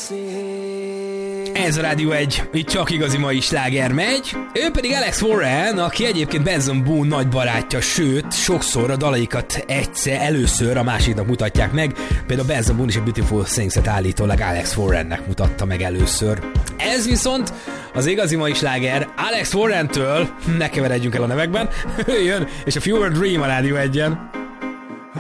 Ez a Rádió 1, itt csak igazi mai sláger megy. Ő pedig Alex Warren, aki egyébként Benson Boone nagy barátja, sőt, sokszor a dalaikat először a másiknak mutatják meg. Például Benson Boone is a Beautiful Things-et állítólag Alex Warrennek mutatta meg először. Ez viszont az igazi mai sláger Alex Warrentől, ne keveredjünk el a nevekben, ő jön, és a Fever Dream a Rádió 1-en.